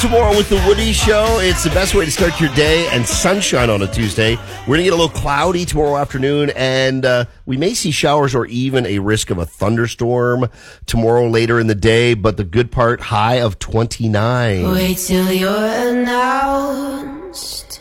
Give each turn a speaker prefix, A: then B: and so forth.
A: tomorrow with the Woody Show. It's the best way to start your day, and sunshine on a Tuesday. We're going to get a little cloudy tomorrow afternoon, and we may see showers or even a risk of a thunderstorm tomorrow later in the day, but the good part, high of 29.
B: Wait till you're announced.